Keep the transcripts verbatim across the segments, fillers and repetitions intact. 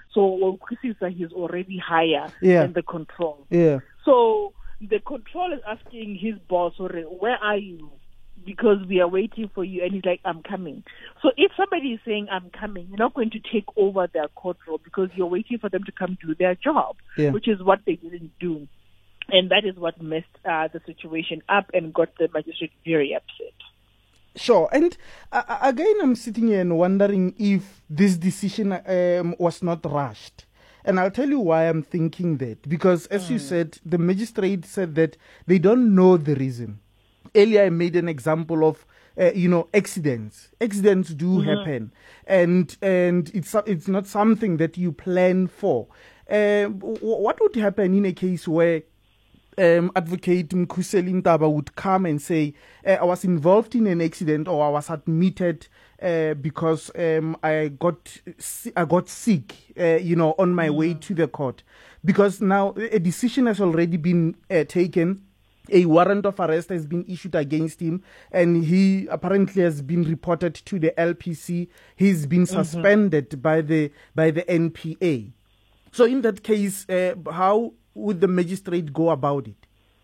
So Kwisisa, he's already higher yeah. than the control. Yeah. So the control is asking his boss, where are you? Because we are waiting for you. And he's like, I'm coming. So if somebody is saying, I'm coming, you're not going to take over their court role because you're waiting for them to come do their job, yeah. which is what they didn't do. And that is what messed uh, the situation up and got the magistrate very upset. Sure. And uh, again, I'm sitting here and wondering if this decision um, was not rushed. And I'll tell you why I'm thinking that. Because as mm. you said, the magistrate said that they don't know the reason. Earlier, I made an example of, uh, you know, accidents. Accidents do mm-hmm. happen. And and it's it's not something that you plan for. Uh, what would happen in a case where Um, Advocate Mkhuseli Ntaba would come and say, uh, I was involved in an accident or I was admitted uh, because um, I got I got sick, uh, you know, on my mm. way to the court. Because now a decision has already been uh, taken. A warrant of arrest has been issued against him, and he apparently has been reported to the L P C. He's been mm-hmm. suspended by the by the N P A. So in that case, uh, how would the magistrate go about it?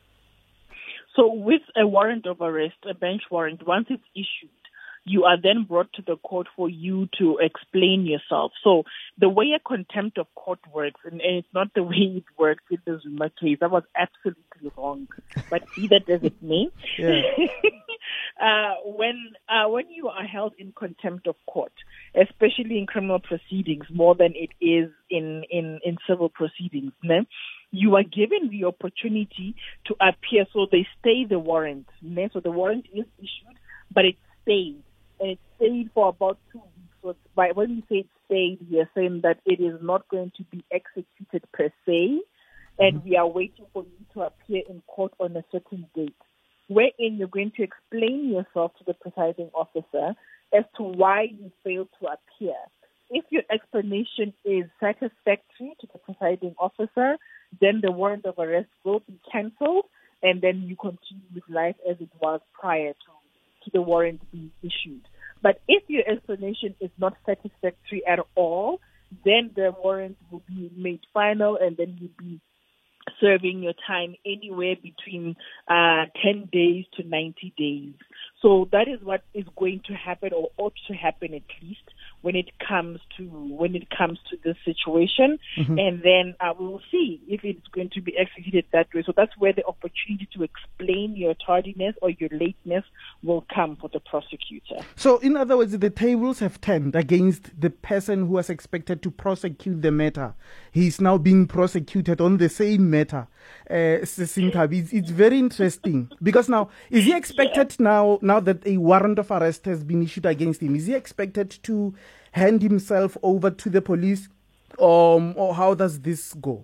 So with a warrant of arrest, a bench warrant, once it's issued, you are then brought to the court for you to explain yourself. So the way a contempt of court works, and, and it's not the way it works in the Zuma case, that was absolutely wrong. But be that as it may, yeah. uh, when uh, when you are held in contempt of court, especially in criminal proceedings, more than it is in, in, in civil proceedings, né? You are given the opportunity to appear. So they stay the warrant. Né? So the warrant is issued, but it stays. And it stayed for about two weeks. So by when you say it stayed, we are saying that it is not going to be executed per se, and mm-hmm. we are waiting for you to appear in court on a certain date, wherein you're going to explain yourself to the presiding officer as to why you failed to appear. If your explanation is satisfactory to the presiding officer, then the warrant of arrest will be cancelled, and then you continue with life as it was prior to to the warrant being issued. But if your explanation is not satisfactory at all, then the warrant will be made final, and then you'll be serving your time anywhere between uh, ten days to ninety days. So that is what is going to happen, or ought to happen at least, when it comes to when it comes to this situation, mm-hmm. and then uh, we will see if it's going to be executed that way. So that's where the opportunity to explain your tardiness or your lateness will come for the prosecutor. So, in other words, the tables have turned against the person who was expected to prosecute the matter. He's now being prosecuted on the same matter. Uh, it's, it's very interesting because now is he expected yeah. now now that a warrant of arrest has been issued against him? Is he expected to hand himself over to the police, um, or how does this go?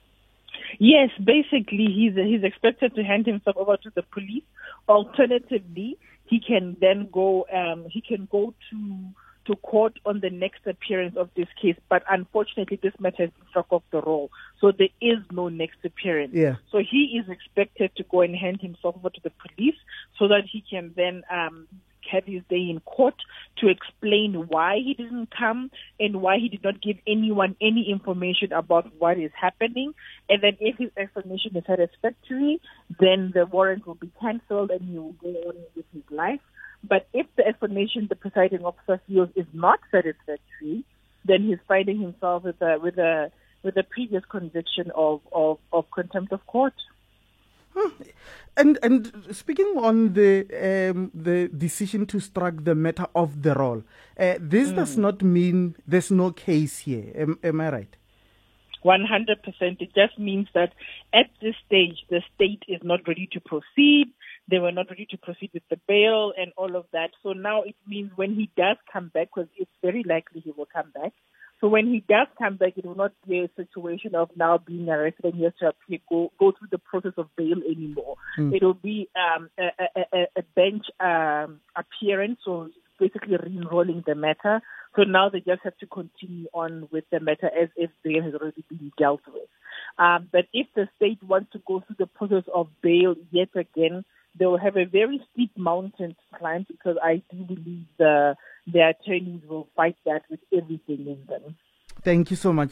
Yes, basically he's he's expected to hand himself over to the police. Alternatively, he can then go um, he can go to to court on the next appearance of this case. But unfortunately, this matter has been struck off the roll, so there is no next appearance. Yeah. So he is expected to go and hand himself over to the police so that he can then um, have his day in court to explain why he didn't come and why he did not give anyone any information about what is happening. And then if his explanation is satisfactory, then the warrant will be cancelled and he will go on with his life. But if the explanation the presiding officer feels is not satisfactory, then he's finding himself with a with a with a previous conviction of, of, of contempt of court. Huh. And and speaking on the um, the decision to strike the matter off the roll, uh, this mm. does not mean there's no case here. Am, am I right? one hundred percent. It just means that at this stage, the state is not ready to proceed. They were not ready to proceed with the bail and all of that. So now it means when he does come back, because it's very likely he will come back. So when he does come back, it will not be a situation of now being arrested and he has to appear, go, go through the process of bail anymore. Mm. It will be um, a, a, a bench um, appearance, so basically re-enrolling the matter. So now they just have to continue on with the matter as if bail has already been dealt with. Um, but if the state wants to go through the process of bail yet again, they will have a very steep mountain to climb, because I do believe the, the attorneys will fight that with everything in them. Thank you so much.